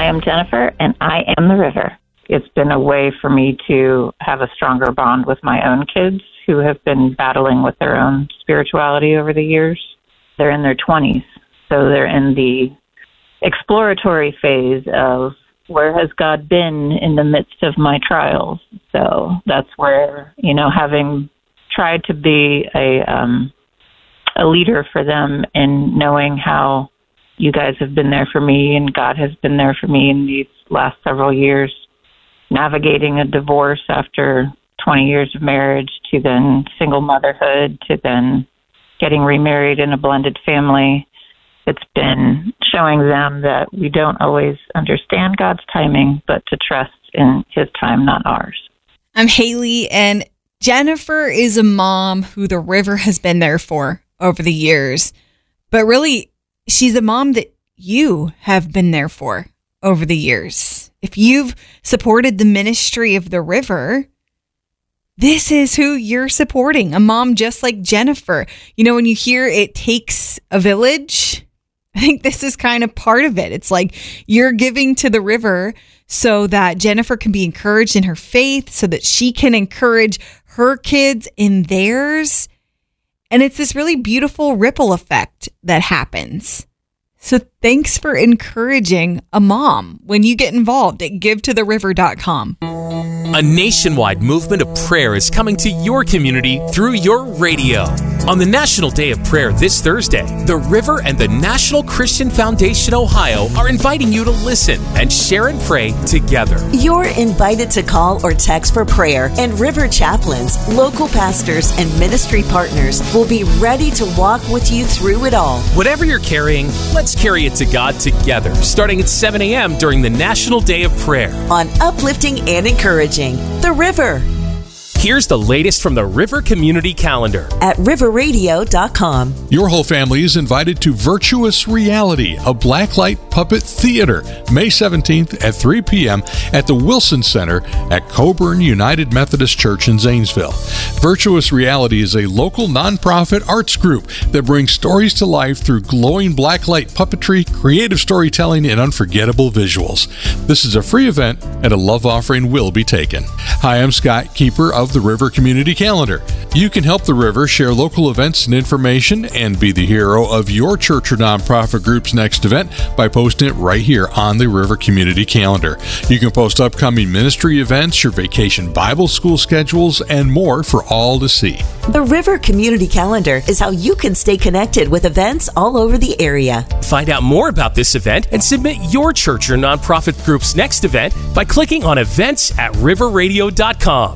I am Jennifer, and I am the river. It's been a way for me to have a stronger bond with my own kids who have been battling with their own spirituality over the years. They're in their 20s, so they're in the exploratory phase of where has God been in the midst of my trials. So that's where, having tried to be a leader for them and knowing how you guys have been there for me and God has been there for me in these last several years, navigating a divorce after 20 years of marriage to then single motherhood to then getting remarried in a blended family. It's been showing them that we don't always understand God's timing, but to trust in his time, not ours. I'm Haley, and Jennifer is a mom who the river has been there for over the years. But really, she's a mom that you have been there for over the years. If you've supported the ministry of the river, this is who you're supporting, a mom just like Jennifer. When you hear it takes a village, I think this is kind of part of it. It's like you're giving to the river so that Jennifer can be encouraged in her faith, so that she can encourage her kids in theirs. And it's this really beautiful ripple effect that happens. So thanks for encouraging a mom when you get involved at GiveToTheRiver.com. A nationwide movement of prayer is coming to your community through your radio. On the National Day of Prayer this Thursday, the River and the National Christian Foundation Ohio are inviting you to listen and share and pray together. You're invited to call or text for prayer, and River chaplains, local pastors, and ministry partners will be ready to walk with you through it all. Whatever you're carrying, let's carry it to God together, starting at 7 a.m. during the National Day of Prayer. On uplifting and encouraging the River. Here's the latest from the River Community Calendar at riverradio.com. Your whole family is invited to Virtuous Reality, a blacklight puppet theater, May 17th at 3 p.m. at the Wilson Center at Coburn United Methodist Church in Zanesville. Virtuous Reality is a local nonprofit arts group that brings stories to life through glowing blacklight puppetry, creative storytelling, and unforgettable visuals. This is a free event, and a love offering will be taken. Hi, I'm Scott, keeper of the River Community Calendar. You can help the River share local events and information and be the hero of your church or nonprofit group's next event by posting it right here on the River Community Calendar. You can post upcoming ministry events, your vacation Bible school schedules, and more for all to see. The River Community Calendar is how you can stay connected with events all over the area. Find out more about this event and submit your church or nonprofit group's next event by clicking on events at riverradio.com.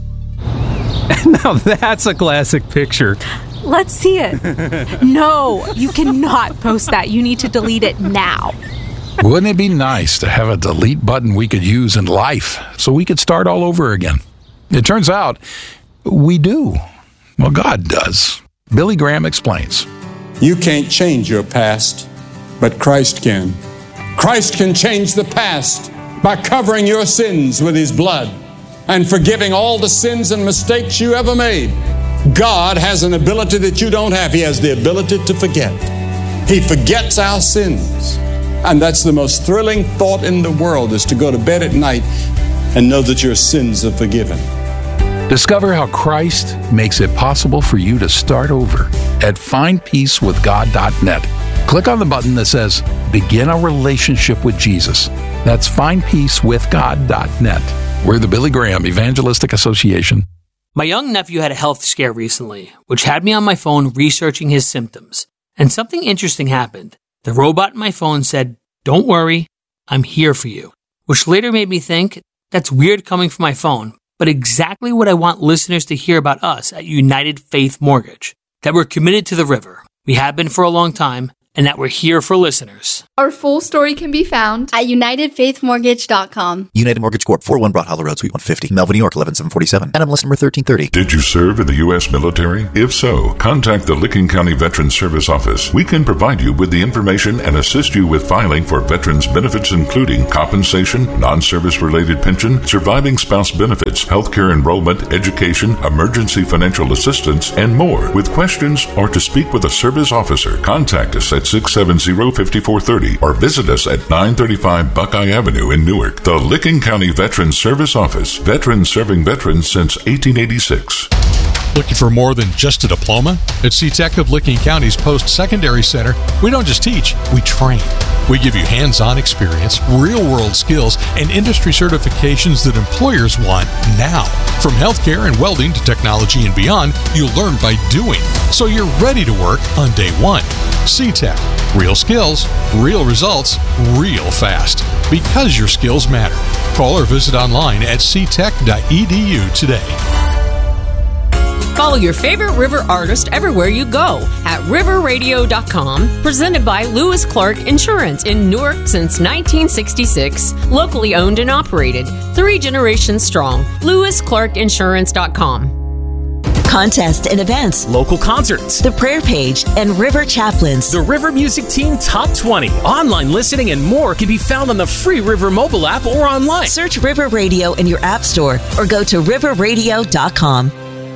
Now that's a classic picture. Let's see it. No, you cannot post that. You need to delete it now. Wouldn't it be nice to have a delete button we could use in life so we could start all over again? It turns out we do. Well, God does. Billy Graham explains. You can't change your past, but Christ can. Christ can change the past by covering your sins with his blood and forgiving all the sins and mistakes you ever made. God has an ability that you don't have. He has the ability to forget. He forgets our sins. And that's the most thrilling thought in the world, is to go to bed at night and know that your sins are forgiven. Discover how Christ makes it possible for you to start over at findpeacewithgod.net. Click on the button that says Begin a Relationship with Jesus. That's findpeacewithgod.net. We're the Billy Graham Evangelistic Association. My young nephew had a health scare recently, which had me on my phone researching his symptoms. And something interesting happened. The robot in my phone said, "Don't worry, I'm here for you," which later made me think, that's weird coming from my phone, but exactly what I want listeners to hear about us at United Faith Mortgage. That we're committed to the river. We have been for a long time, and that we're here for listeners. Our full story can be found at UnitedFaithMortgage.com. United Mortgage Corp., 401 Broad Hollow Road, Suite 150, Melville, New York, 11747. NMLS number 1330. Did you serve in the U.S. military? If so, contact the Licking County Veterans Service Office. We can provide you with the information and assist you with filing for veterans benefits, including compensation, non-service-related pension, surviving spouse benefits, healthcare enrollment, education, emergency financial assistance, and more. With questions or to speak with a service officer, contact us at 670-5430. free or visit us at 935 Buckeye Avenue in Newark. The Licking County Veterans Service Office. Veterans serving veterans since 1886. Looking for more than just a diploma? At SeaTech of Licking County's Post-Secondary Center, we don't just teach, we train. We give you hands-on experience, real-world skills, and industry certifications that employers want now. From healthcare and welding to technology and beyond, you'll learn by doing, so you're ready to work on day one. SeaTech. Real skills, real results, real fast. Because your skills matter. Call or visit online at seatech.edu today. Follow your favorite River artist everywhere you go at riverradio.com. Presented by Lewis Clark Insurance in Newark since 1966. Locally owned and operated. 3 generations strong. LewisClarkInsurance.com. Contest and events, local concerts, the prayer page, and River Chaplains. The River Music Team Top 20, online listening, and more can be found on the free River mobile app or online. Search River Radio in your app store or go to riverradio.com.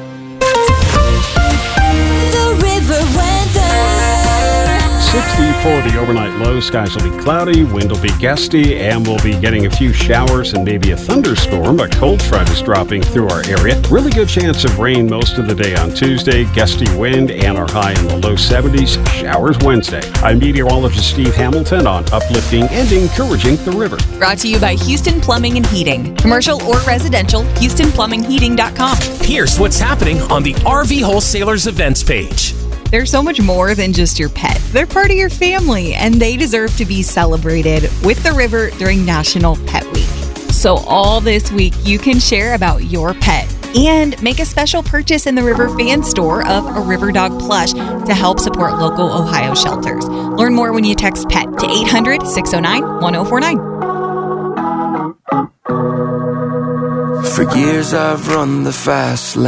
The River weather. 60 for the overnight low. Skies will be cloudy, wind will be gusty, and we'll be getting a few showers and maybe a thunderstorm. A cold front is dropping through our area. Really good chance of rain most of the day on Tuesday. Gusty wind and our high in the low 70s. Showers Wednesday. I'm meteorologist Steve Hamilton on uplifting and encouraging the river. Brought to you by Houston Plumbing and Heating. Commercial or residential, HoustonPlumbingHeating.com. Here's what's happening on the RV Wholesalers events page. They're so much more than just your pet. They're part of your family, and they deserve to be celebrated with the river during National Pet Week. So all this week, you can share about your pet and make a special purchase in the River Fan Store of a River Dog plush to help support local Ohio shelters. Learn more when you text PET to 800-609-1049. For years I've run the fast lane.